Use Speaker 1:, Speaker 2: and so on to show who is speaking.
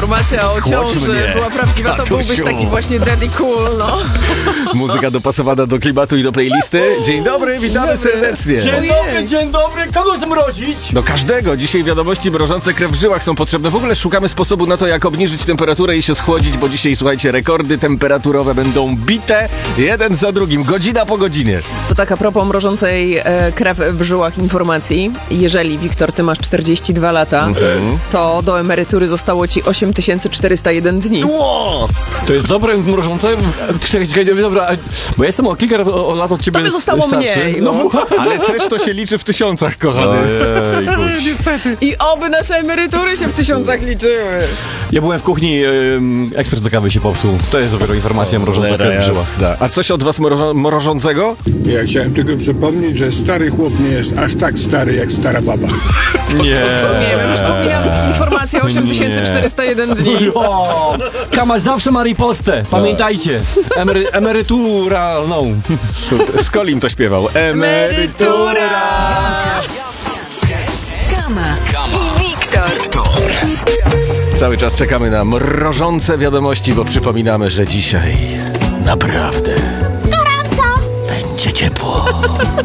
Speaker 1: informacja o ciąży była prawdziwa, to byłbyś taki właśnie daddy cool, no.
Speaker 2: Muzyka dopasowana do klimatu i do playlisty. Dzień dobry, witamy serdecznie.
Speaker 3: Dzień dobry, kogo zmrozić?
Speaker 2: Do każdego. Dzisiaj wiadomości mrożące krew w żyłach są potrzebne. W ogóle szukamy sposobu na to, jak obniżyć temperaturę i się schłodzić, bo dzisiaj, słuchajcie, rekordy temperaturowe będą bite jeden za drugim, godzina po godzinie.
Speaker 1: To tak a propos mrożącej krew w żyłach informacji. Jeżeli, Wiktor, ty masz 42 lata, to do emerytury zostało ci 8401 dni.
Speaker 2: Ło!
Speaker 3: To jest dobre, mrożące? Czekaj, dobra, bo ja jestem o kilka lat od ciebie
Speaker 1: To by zostało
Speaker 3: starszy.
Speaker 1: mniej.
Speaker 3: No.
Speaker 2: Ale też to się liczy w tysiącach, kochany. Niestety.
Speaker 1: I oby nasze emerytury się w tysiącach liczyły.
Speaker 3: Ja byłem w kuchni, ekspres do kawy się popsuł. To jest dopiero informacja mrożąca krew w żyłach.
Speaker 2: A coś od was mrożącego?
Speaker 4: Ja chciałem tylko przypomnieć, że stary chłop nie jest aż tak stary jak stara baba.
Speaker 3: Nie.
Speaker 1: Nie wiem, przypomniałam informację 8401 dni.
Speaker 3: O, Kama zawsze ma ripostę. Pamiętajcie. Emerytura, no.
Speaker 2: Skolim to śpiewał.
Speaker 1: Emerytura!
Speaker 5: Kama i Wiktor.
Speaker 2: Cały czas czekamy na mrożące wiadomości, bo przypominamy, że dzisiaj naprawdę gorąco będzie ciepło.